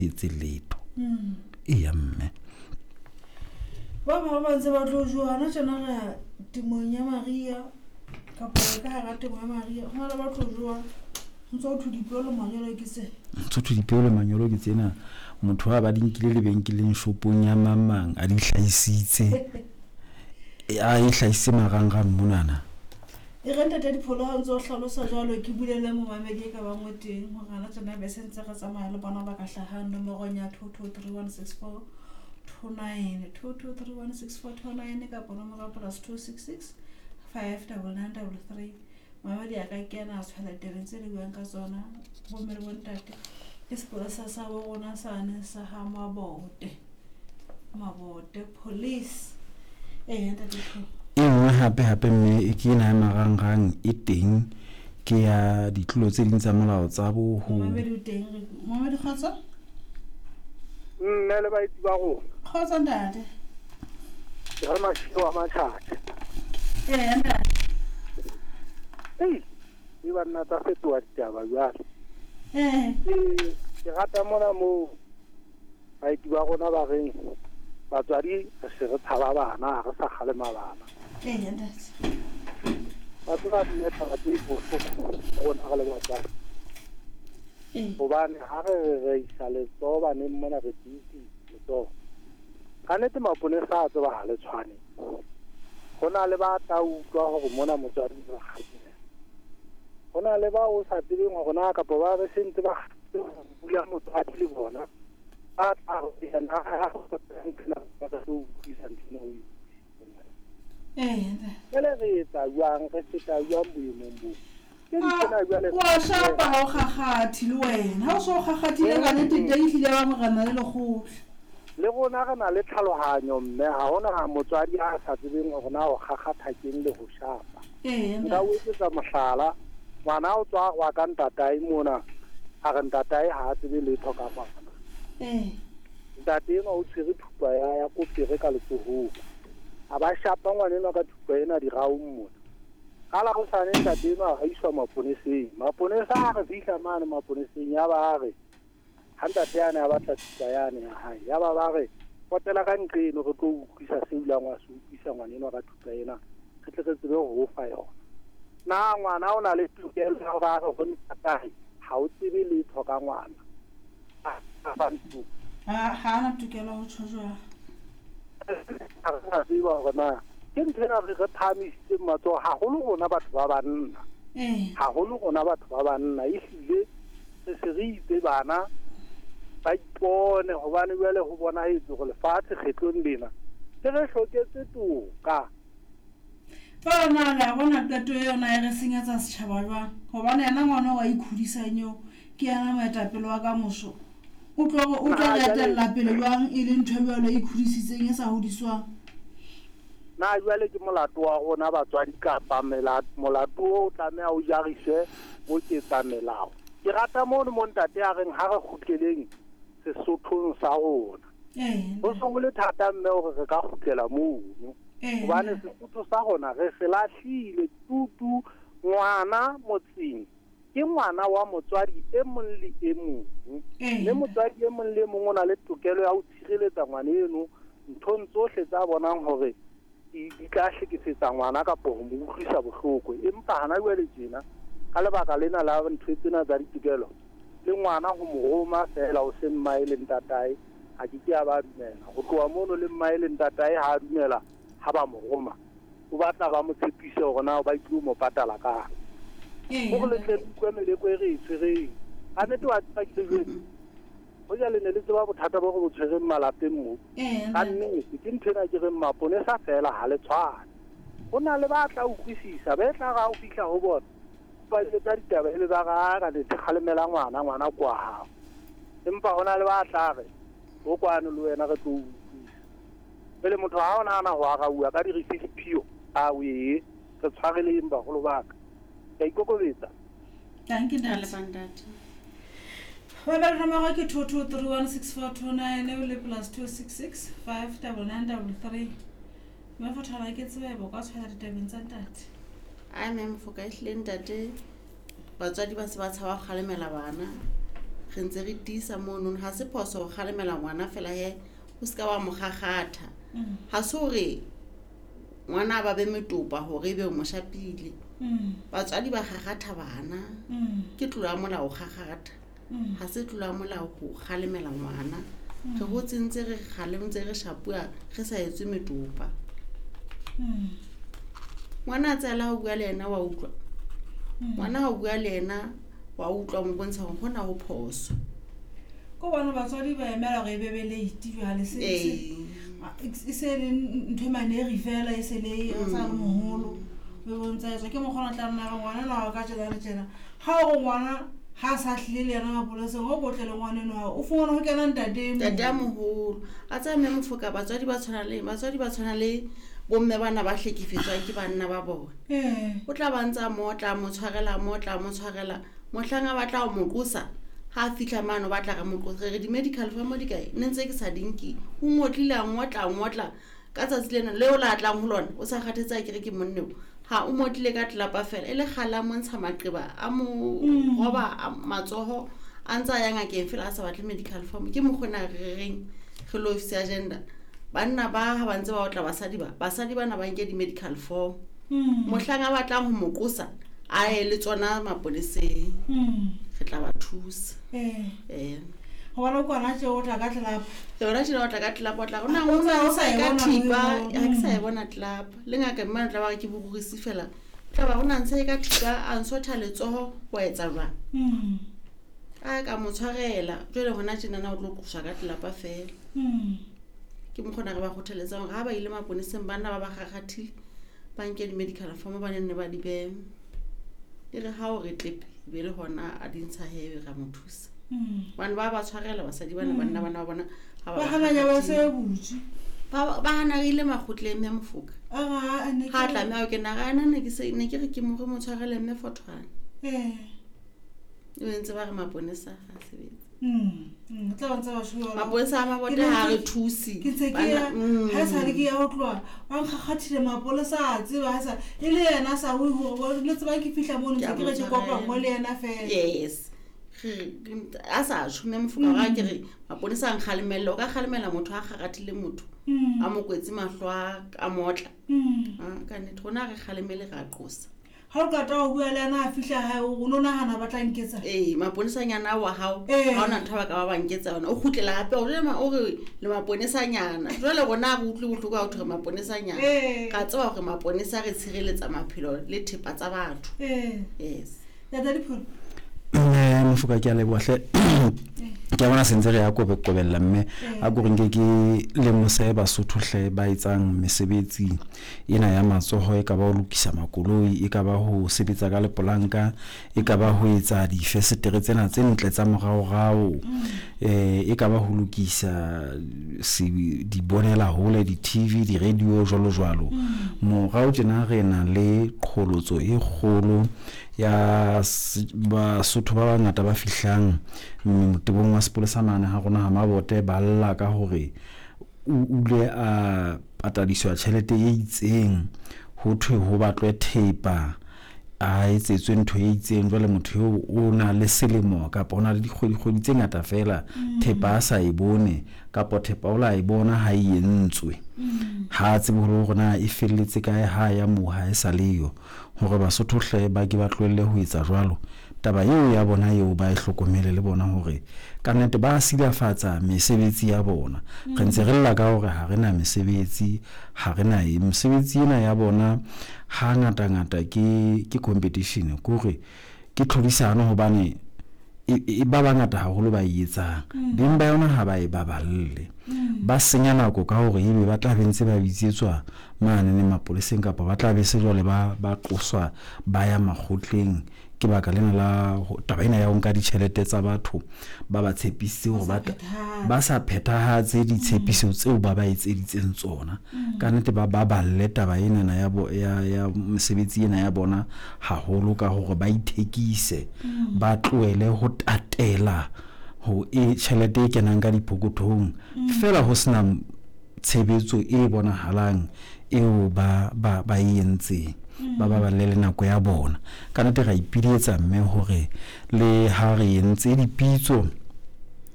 etse letho e ya mme ba ba ntse ba tlo joana tsena ga timong ya Maria ka ka ga temo ya Maria go na ba tlo joa ntse o thudipelo manyolo ke se ntse thudipelo manyolo ke tsena motho wa ba dinkile lebenkeleng shopong ya mamang a di hlaisitse a e hlaise maranga monana e renta tedi pholo ha ntse o hlalosa jalo ke bulele mo mamedi ka ba ngweteng go gana tsena be sentse ga tsamaya le bona ba ka hlahang nomoro nya 223164 29 ka bona mo plus 266 59933 mamedi a ka kena a tshwala terentse le buang ka tsona bo mere bontate ke sepolesa sa bo gona sane sa ha mabote police ntate e nngwe hape mme ke na marangrang e teng ke ya ditlolo tse ding tsa molao tsa bo ho mamedi kgotsa nne le baitsi ba go kgotsa ntate ga mashilo a matšhatša ntate e ba nna tsa fetoa ditaba jwale ke rata mona mo baitsi ba gona ba reng batswadi re se re tshaba bana re sa kgalema bana ntate batho ba nneta ba tse bohloko gona ga le batswadi gobane ga re isa letsogo baneng mona re titse letsogo ka nnete maponesa a tseba ga le tshwane go na le ba tla utlwa gore mona motswadi ba gatile go na le ba o sa tsebeng gore na kapo ba be sentse ba bula motswadi le bona a tla go yena a go tsena ba tla go utlwisa ntino le re etsa jwang re feta jwang boemong bo wa shapa ha o gagathi le wena ha o so gagathile ka nnete teng hlile ba mogana le legolo le gona ga na le tlhaloganyo mme ga gona motswadi a sa tsebeng gore na o gagatha keng le go shapa nka o etsetsa mohlala ngwana o tswa wa ka ntatae mona a re ntatae ga a tsebe letho ka bana ntate ena o tshwere thupa ya kopere ka letsogong a ba shapa ngwaneno ka thupa ena diraong mona ka la go sane ntate ena a iswa maponeseng maponesa a re fihla mane maponeseng ya ba re ha ntate yane a batla thupa yane ya hae ya ba re potela ka nqeno re tlo utlwisa seulangwa se utlwisa ngwaneno ka thupa ena re tle re tsebe go fa yona na ngwana o na le tokelo ya ba re go ntatae ha o tsebe letho ka ngwana ha ana tokelo ho tshojwa a tseba gore na ke nthena re phamisitse matsogo gagolo gona batho ba banna gagolo gona batho ba banna e hlile re se re itse bana ba ipone gobane bjale go bona etse go lefatshe kgetlong lena le re hloketse toka bona ga bona kato yona e re senyetsa setšhaba jwang gobane yena ngwana wa ikgodisanyeo ke yana moetapele wa ka moso o tlo letella pele jwang e le ntho bjalo e ikgodisitseng e sa hodiswang na jwale ke molato wa gona batswadi kapa molato o tlamea o jarise o ketsa melao ke rata mono mo ntate a reng ga re kgutleleng sesothong sa rona go se go le thata mme gore re ka kgutlela mono gobane sesotho sa gona re se latlhile tutu ngwana motseng ke ngwana wa motswadi e mong le e mong le motswadi e mong le mong o na le tokelo ya go tshireletsa ngwana eno nthong tsohle tsa bonang gore di tla hlekefetsa ngwana kapo go mo utlwisa bohloko empa hana jwale tjena ka lebaka lena la ntho tsena tsa ditokelo le ngwana go mo roma fela o se mmae le ntatae a ke a ba dumela go tloa mono le mmae le ntatae ha dumela ha ba mo roma o batla ba mo tshepise gore na ba itlo mo patala ka go le tle kwemele ko re tshwereng a nete wa tsakile go ja le ne le tseba bothata bo go tshwereng malapeng mo ka nnete ke nthena ke reng maponesa fela ha le tshwane go na le ba tla utlwisisa ba tla ga o fihla go bona ba etsa ditaba e le ba ga le kgalemela ngwana kwa ha empa gona le ba tla re go kwane le wena re tlo utlwisa pele motho ha ona ana go aga bua ka di refipio a we re tshwareleng bagolo baka ka ikokobetsa thank you bandati ba ba nomoro ke 22316429 le plus 266 59933 me fothala ke tsebe bo ka tshwara ditabeng tsa ntate a me mfoka ehleng ntate batswadi ba se ba tshaba kgalemela bana re ntse re tiisa mono ha se phoso go kgalemela ngwana fela he o ska wa mo gagatha ha se hore ngwana ba be metopa hore ebe o mo shapile batswadi ba gagatha bana ke tlola molao gagatha ha se tlola molao go kgalemela ngwana re go tsentse re kgalemtse re shapua re sa etswe metopa ngwana tsela ho bua le yena wa utlwa ngwana ho bua le yena wa utlwa mo bontsha go gona ho phoso ko bona batswadi ba emela go ebebe late jwale se se le ntwe maneri fela e se le sa le moholo be bontsa ke mo gona tla nna ngwana na ga tjela le tjena ha o ngwana ha sa hlile le yana mapolese go botlele ngwana no o fona go kena ntate moholo a tsa me mofoka batswadi ba tshwana le bomme bana ba hlekefetswa ke banna ba bona o tla bantsa motla mo tshwarela mohlanga ba tla o mokosa ha fihla mano ba tla ga mokosa re di medical form di kae ntse ke sa dinki o ngotlile a ngotla ka tsatsi lena le o la tlang ho lona o sa kgathetsa ke re ke monne ha o motlile ka tlapa fela ele khala montsha maqeba a mo roba matsoho a ntsa ya ngakeng fela a sa batle medical form ke mo gona reng ge lo office agenda banna ba ha bantse ba otla basadi bana ba nke di medical form mohlanga ba tlang ho mokosa a le tsona mapoleseng re tla ba thusa go bona kwana tse o tla ka tlelapa yona tšela o tla ka tlelapa tla ona go sa ka thipa ha ke sa e bona tlelapa le ngaka mmana tla ba ke bogorisi fela tla ba gona ntse ka thipa a nsotha letsogo go etsa jwang a ka mo tshwarela jwale gona tšena na o tlo kuswa ka tlelapa fela ke mo gona re ba gotheletsa gore ga ba ile maponeseng banna ba ba gagathile ba nke di-medical form ba nenne ba di beme e re ha o re tlepe be le gona a dintsha hebe ga mo thusa bana ba tshwarela basadi bana banna ba bona ba hananya ba se butse ba hanagile makgotleng ya mofoka ha tla me a ke nagana ne ke re ke mo go mo tshwarele mme fotwana e ntse ba re maponesa a sebetsa maponesa a mabote ha re thusi ha sa le ke ya otlwa ba nkgagathile maponesa a tseba ha sa e le yena sa o le tseba ke fihla mo ntse ke re ke kopa mo le yena fela yes a sa tšhume mofoka ga ke re maponesa a nkgalemela o ka kgalemela motho a gagathile motho a mo kwetse mahlo a motla ka nnete gona re kgalemele ga qosa ha o kata o bua le ana a fihla hae o no nagana ba tla nketsa maponesanyana wa hao ha ona ntho ba ka ba banketsa yona o khutlela gape o re le maponesanyana jwale gona go utlwe botlhoko ga o thore maponesanyana ka tseba gore maponesa re tshireletsa maphelo le thepa tsa batho yes ya Dadipholo mofoka ke a lebohle ke bona sentse re ya kobella mme a go reng ke le mose ba sothohle ba itsang mesebetsi ena ya matsoho e ka ba o lokisa makoloi e ka ba ho sebetsa ka lepolanka e ka ba ho etsa di festere tsena tse ntle tsa morao e ka ba ho lokisa di bonela hole di TV di radio jwalo morao tjena re na le qholotso e kgolo ya Basotho ba bangata ba fihlang motebong wa sepolesa mane ha rona ha mabote ba lla ka hore ule a patadiswa tšhelete e itseng ho thwe ho batlwe thepa a etsetswe ntho e itseng jwale motho yo o na le selemo kapa ona le dikgwedi tse ngata fela thepa a sa e bone kapa thepa o la e bona ha e entswe ha tsebe hore rona e felletse kae ha ya moha e sa leyo hore Basotho hle ba ke ba tlwelle ho etsa jwalo taba eo ya bona eo ba e hlokomele le bona hore ka nnete ba silafatsa mesebetsi ya bona re ntse re lla ka hore ha rena mesebetsi ha rena mesebetsi ena ya bona ha ngata ke competition gore ke tlhodisano hobane e ba bangata haholo ba etsang beng ba yona ha ba e baballe ba senya nako ka hore ebe ba tla bentse ba bitsetswa mane ne mapoleseng kapa ba tla be se jole ba qoswa ba ya makgotleng ke baka lena la taba ena ya o nka ditšhelete tsa batho ba ba tshepise hore ba sa phethahatse ditshepiso tseo ba etseditseng tsona ka nnete ba balle taba ena ya mesebetsi ena ya bona haholo ka hore ba ithekise ba tloele ho tatela ho tšhelete e kenang ka dipokothong fela ho sena tshebetso e bonahalang eo ba entseng ba balle nako ya bona ka nnete ga ipiletsa mme hore le ha re entse dipitso